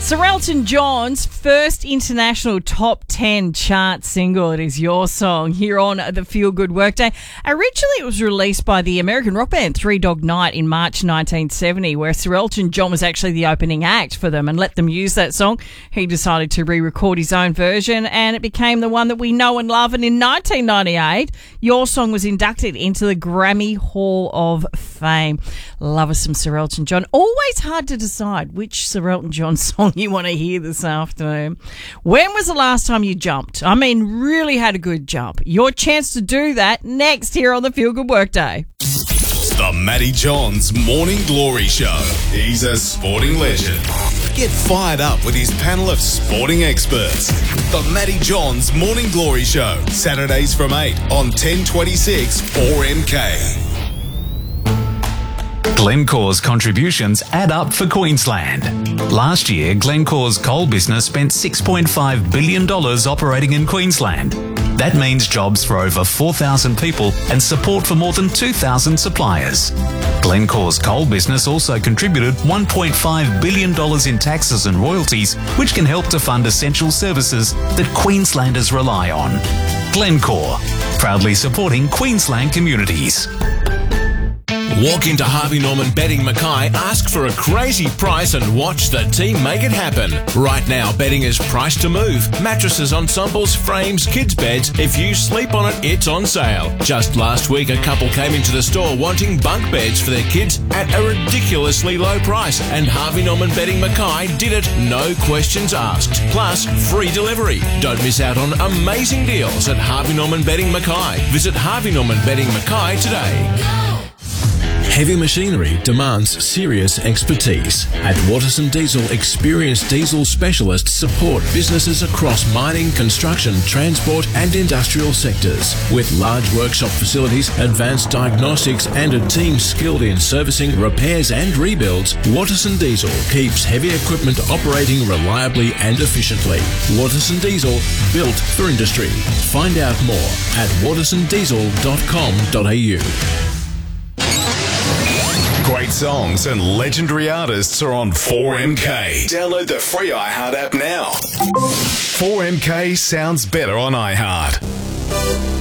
Sir Elton John's first international top 10 chart single. It is Your Song here on the Feel Good Workday. Originally, it was released by the American rock band Three Dog Night in March 1970, where Sir Elton John was actually the opening act for them and let them use that song. He decided to re-record his own version, and it became the one that we know and love. And in 1998, Your Song was inducted into the Grammy Hall of Fame. Love us some Sir Elton John. Always hard to decide which Sir Elton John song you want to hear this afternoon. When was the last time you jumped? I mean, really had a good jump. Your chance to do that next here on the Feel Good Workday. The Matty Johns Morning Glory Show. He's a sporting legend. Get fired up with his panel of sporting experts. The Matty Johns Morning Glory Show. Saturdays from 8 on 1026 4MK. Glencore's contributions add up for Queensland. Last year, Glencore's coal business spent $6.5 billion operating in Queensland. That means jobs for over 4,000 people and support for more than 2,000 suppliers. Glencore's coal business also contributed $1.5 billion in taxes and royalties, which can help to fund essential services that Queenslanders rely on. Glencore, proudly supporting Queensland communities. Walk into Harvey Norman Bedding Mackay, ask for a crazy price and watch the team make it happen. Right now, bedding is priced to move. Mattresses, ensembles, frames, kids' beds. If you sleep on it, it's on sale. Just last week, a couple came into the store wanting bunk beds for their kids at a ridiculously low price. And Harvey Norman Bedding Mackay did it, no questions asked. Plus, free delivery. Don't miss out on amazing deals at Harvey Norman Bedding Mackay. Visit Harvey Norman Bedding Mackay today. Heavy machinery demands serious expertise. At Waterson Diesel, experienced diesel specialists support businesses across mining, construction, transport and industrial sectors. With large workshop facilities, advanced diagnostics and a team skilled in servicing, repairs and rebuilds, Waterson Diesel keeps heavy equipment operating reliably and efficiently. Waterson Diesel, built for industry. Find out more at watersondiesel.com.au. Great songs and legendary artists are on 4MK. Download the free iHeart app now. 4MK sounds better on iHeart.